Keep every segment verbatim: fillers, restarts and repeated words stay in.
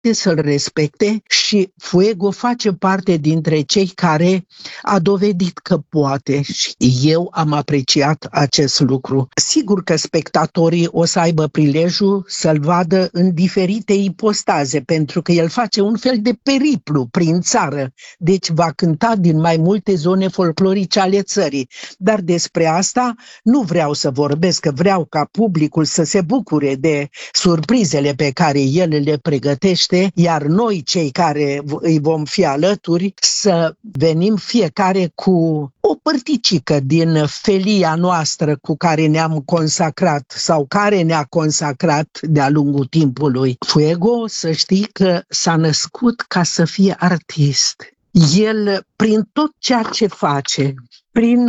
să-l respecte și Fuego face parte dintre cei care a dovedit că poate și eu am apreciat acest lucru. Sigur că spectatorii o să aibă prilejul să-l vadă în diferite ipostaze, pentru că el face un fel de periplu prin țară, deci va cânta din mai multe zone folclorice ale țării. Dar despre asta nu vreau să vorbesc, că vreau ca publicul să se bucure de surprizele pe care el le pregătește, iar noi, cei care îi vom fi alături, să venim fiecare cu o părticică din felia noastră cu care ne-am consacrat sau care ne-a consacrat de-a lungul timpului. Fuego, să știi că s-a născut ca să fie artist. El, prin tot ceea ce face, prin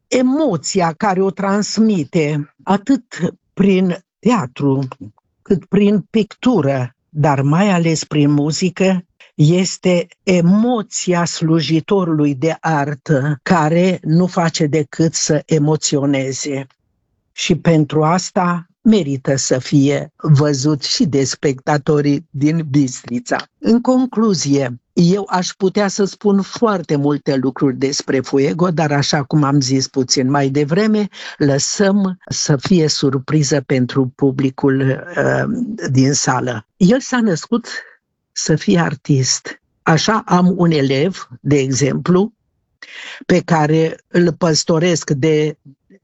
emoția care o transmite, atât prin teatru, cât prin pictură, dar mai ales prin muzică, este emoția slujitorului de artă care nu face decât să emoționeze. Și pentru asta merită să fie văzut și de spectatorii din Bistrița. În concluzie, eu aș putea să spun foarte multe lucruri despre Fuego, dar așa cum am zis puțin mai devreme, lăsăm să fie surpriză pentru publicul uh, din sală. El s-a născut să fie artist. Așa am un elev, de exemplu, pe care îl păstoresc de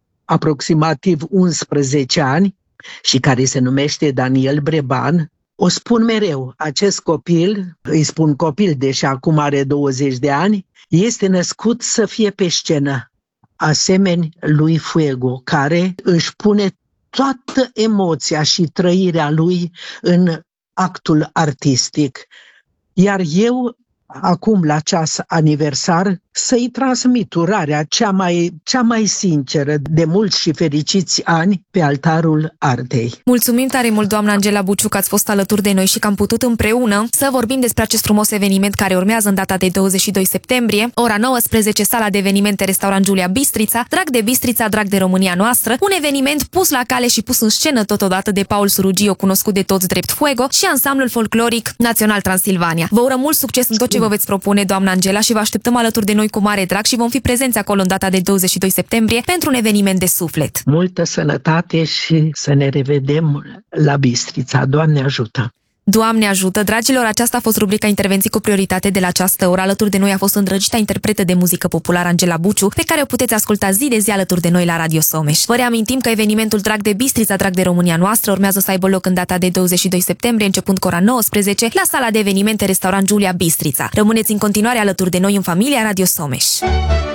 aproximativ unsprezece ani și care se numește Daniel Breban. O spun mereu, acest copil, îi spun copil deși acum are douăzeci de ani, este născut să fie pe scenă, asemeni lui Fuego, care își pune toată emoția și trăirea lui în actul artistic. Iar eu, acum la ceas aniversar, să-i transmit urarea cea mai, cea mai sinceră de mulți și fericiți ani pe altarul artei. Mulțumim tare mult, doamna Angela Buciu, că ați fost alături de noi și că am putut împreună să vorbim despre acest frumos eveniment care urmează în data de douăzeci și doi septembrie, ora nouăsprezece, sala de evenimente Restaurant Giulia Bistrița, drag de Bistrița, drag de România noastră, un eveniment pus la cale și pus în scenă totodată de Paul Surugio, cunoscut de toți drept Fuego, și ansamblul folcloric Național Transilvania. Vă urăm mult succes în tot ce vă veți propune, doamna Angela, și vă așteptăm alături de noi cu mare drag și vom fi prezenți acolo în data de douăzeci și doi septembrie pentru un eveniment de suflet. Multă sănătate și să ne revedem la Bistrița. Doamne ajută! Doamne ajută! Dragilor, aceasta a fost rubrica Intervenții cu prioritate de la această oră. Alături de noi a fost îndrăgita interpretă de muzică populară Angela Buciu, pe care o puteți asculta zi de zi alături de noi la Radio Someș. Vă reamintim că evenimentul Drag de Bistrița, drag de România noastră urmează să aibă loc în data de douăzeci și doi septembrie, începând cu ora nouăsprezece, la sala de evenimente Restaurant Giulia Bistrița. Rămâneți în continuare alături de noi în familia Radio Someș.